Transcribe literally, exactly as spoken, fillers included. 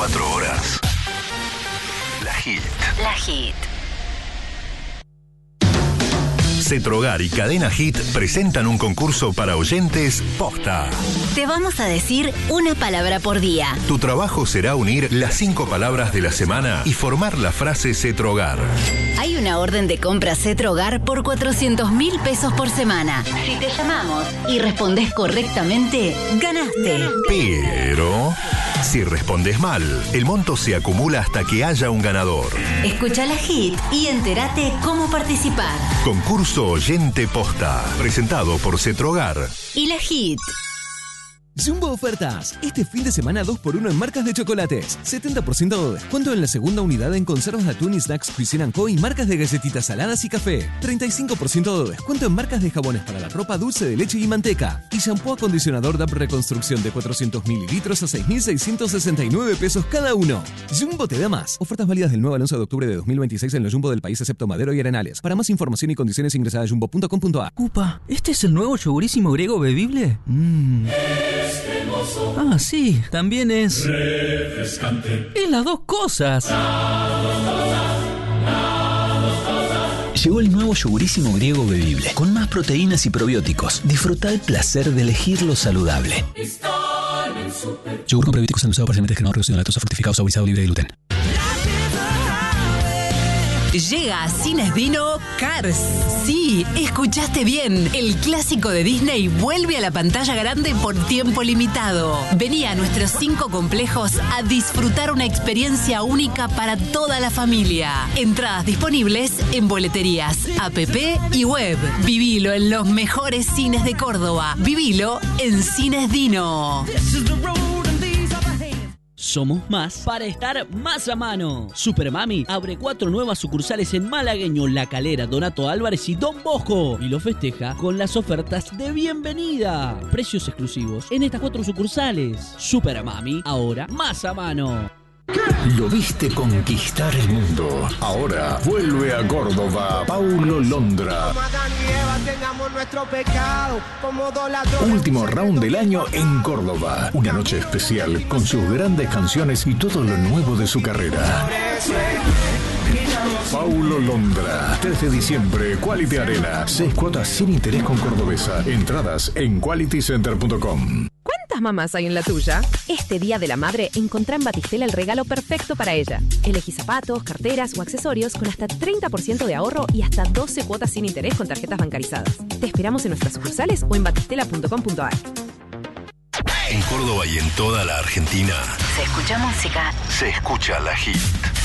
veinticuatro horas. La Hit. La Hit. Cetrogar y Cadena Hit presentan un concurso para oyentes posta. Te vamos a decir una palabra por día. Tu trabajo será unir las cinco palabras de la semana y formar la frase Cetrogar. Hay una orden de compra Cetrogar por cuatrocientos mil pesos por semana. Si te llamamos y respondes correctamente, ganaste. Pero si respondes mal, el monto se acumula hasta que haya un ganador. Escucha la Hit y entérate cómo participar. Concurso Oyente Posta, presentado por Cetrogar y la Hit. Jumbo Ofertas. Este fin de semana dos por uno en marcas de chocolates. setenta por ciento de descuento en la segunda unidad en conservas de atún y snacks Cuisine and Co. y marcas de galletitas saladas y café. treinta y cinco por ciento de descuento en marcas de jabones para la ropa, dulce de leche y manteca. Y shampoo acondicionador D A P Reconstrucción de cuatrocientos mililitros a seis mil seiscientos sesenta y nueve pesos cada uno. Jumbo te da más. Ofertas válidas del nueve al once de octubre de dos mil veintiséis en los Jumbo del país excepto Madero y Arenales. Para más información y condiciones ingresa a jumbo punto com punto a. Upa, ¿este es el nuevo yogurísimo griego bebible? Mmm... Ah, sí, también es refrescante. Es las dos cosas. Llegó el nuevo yogurísimo griego bebible, con más proteínas y probióticos. Disfruta el placer de elegir lo saludable. Yogur con probióticos endulzado parcialmente descremado, reducido en lactosa, fortificado, saborizado, libre de gluten. Llega a Cines Dino Cars. Sí, escuchaste bien. El clásico de Disney vuelve a la pantalla grande por tiempo limitado. Vení a nuestros cinco complejos a disfrutar una experiencia única para toda la familia. Entradas disponibles en boleterías, app y web. Vivilo en los mejores cines de Córdoba. Vivilo en Cines Dino. Somos más para estar más a mano. Supermami abre cuatro nuevas sucursales en Malagueño, La Calera, Donato Álvarez y Don Bosco. Y lo festeja con las ofertas de bienvenida. Precios exclusivos en estas cuatro sucursales. Supermami, ahora más a mano. Lo viste conquistar el mundo. Ahora vuelve a Córdoba Paulo Londra. Último round del año en Córdoba. Una noche especial con sus grandes canciones y todo lo nuevo de su carrera. Paulo Londra, tres de diciembre, Quality Arena. Seis cuotas sin interés con Cordobesa. Entradas en quality center punto com. ¿Cuántas mamás hay en la tuya? Este Día de la Madre encontrá en Batistela el regalo perfecto para ella. Elegí zapatos, carteras o accesorios con hasta treinta por ciento de ahorro y hasta doce cuotas sin interés con tarjetas bancarizadas. Te esperamos en nuestras sucursales o en batistela punto com punto a r. En Córdoba y en toda la Argentina Se escucha música. se escucha la Hit.